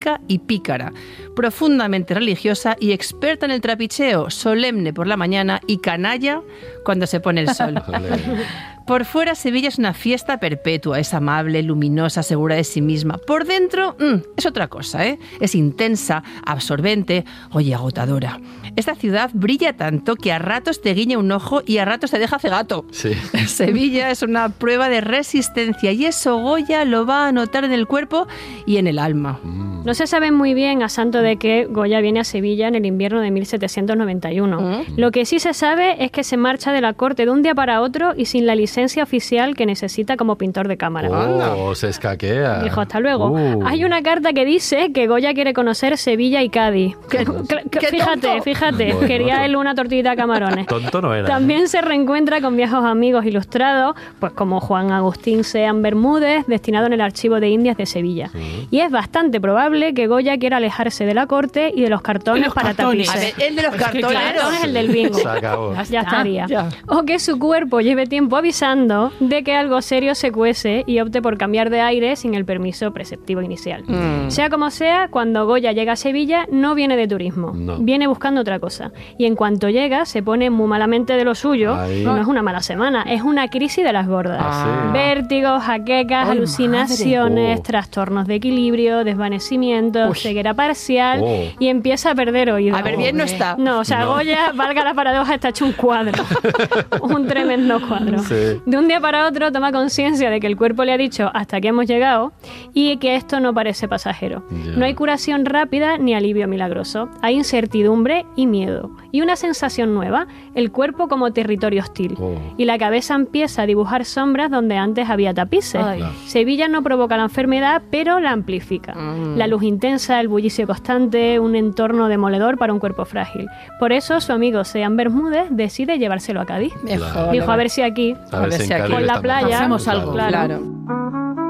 y pícara, profundamente religiosa y experta en el trapicheo, solemne por la mañana y canalla cuando se pone el sol. Por fuera, Sevilla es una fiesta perpetua, es amable, luminosa, segura de sí misma. Por dentro, es otra cosa, ¿eh? Es intensa, absorbente, oye, agotadora. Esta ciudad brilla tanto que a ratos te guiña un ojo y a ratos te deja cegato. Sí. Sevilla es una prueba de resistencia y eso Goya lo va a notar en el cuerpo y en el alma. No se sabe muy bien a santo de que Goya viene a Sevilla en el invierno de 1791. Lo que sí se sabe es que se marcha de la corte de un día para otro y sin la licencia oficial que necesita como pintor de cámara. Se escaquea. Dijo, hasta luego. Hay una carta que dice que Goya quiere conocer Sevilla y Cádiz. Fíjate, Bueno, quería él una tortillita de camarones. Tonto no era. También se reencuentra con viejos amigos ilustrados, pues como Juan Agustín Sean Bermúdez, destinado en el Archivo de Indias de Sevilla. Y es bastante probable que Goya quiera alejarse de la corte y de los cartones para tapices. A ver, el de los cartones. Claro, es el del bingo. Se acabó. Ya estaría. Ya. O que su cuerpo lleve tiempo avisando de que algo serio se cuece y opte por cambiar de aire sin el permiso preceptivo inicial. Sea como sea, cuando Goya llega a Sevilla no viene de turismo, viene buscando otra cosa. Y en cuanto llega se pone muy malamente de lo suyo. No es una mala semana, es una crisis de las gordas. Vértigos, jaquecas, alucinaciones, trastornos de equilibrio, desvanecimiento, ceguera parcial y empieza a perder oído. A ver, bien no está. No, o sea, Goya, valga la paradoja, está hecho un cuadro. Un tremendo cuadro. Sí. De un día para otro toma conciencia de que el cuerpo le ha dicho hasta aquí hemos llegado y que esto no parece pasajero. No hay curación rápida ni alivio milagroso. Hay incertidumbre y miedo. Y una sensación nueva, el cuerpo como territorio hostil. Y la cabeza empieza a dibujar sombras donde antes había tapices. Sevilla no provoca la enfermedad, pero la amplifica. La luz intensa, el bullicio constante, un entorno demoledor para un cuerpo frágil. Por eso su amigo Sean Bermúdez decide llevárselo a Cádiz. Mejor. Dijo, a ver si aquí, A ver si en Cádiz con la estamos. playa, hacemos algo. claro. Claro.